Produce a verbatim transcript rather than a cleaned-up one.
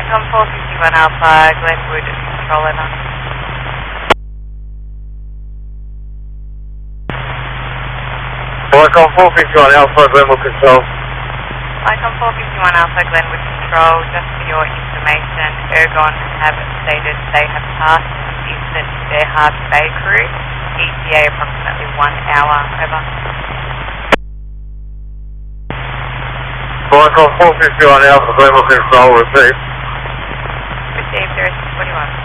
Icon four fifty-one Alpha, Glenwood, control over. Icon four fifty-one Alpha, Glenwood control. Icon four fifty-one Alpha, Glenwood control, just for your information, Ergon have stated they have passed assistance to their Harvey Bay crew, E T A approximately one hour, over. Icon four fifty-one Alpha, Glenwood control, received. Received, there is forty-one.